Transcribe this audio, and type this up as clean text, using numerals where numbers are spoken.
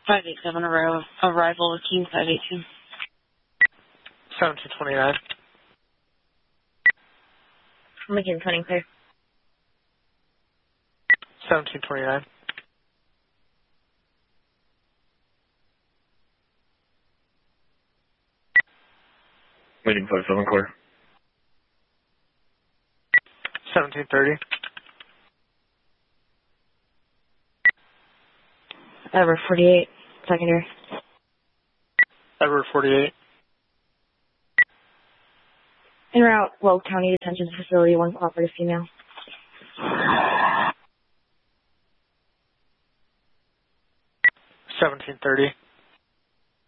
587 arrival of King 582. 1729. Lincoln Cunning clear. 1729. Waiting 57 clear. 1730. Edward 48, secondary. Edward 48. En route, Will County Detention Facility, 1 cooperative female. 1730.